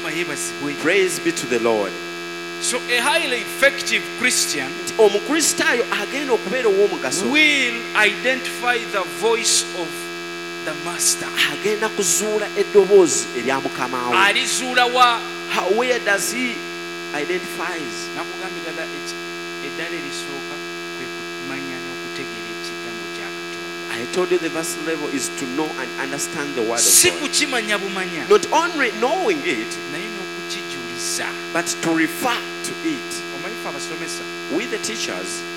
Praise be to the Lord. So a highly effective Christian will identify the voice of the master. Where does he identify? I told you the verse level is to know and understand the word of God. Not only knowing it, but to refer to it. We the teachers,